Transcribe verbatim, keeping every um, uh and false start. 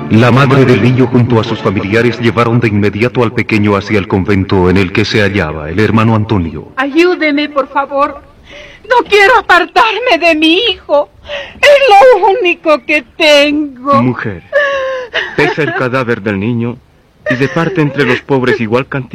La madre del niño junto a sus familiares llevaron de inmediato al pequeño hacia el convento en el que se hallaba el hermano Antonio. Ayúdeme, por favor. No quiero apartarme de mi hijo. Es lo único que tengo. Mujer, pesa el cadáver del niño y reparte entre los pobres igual cantidad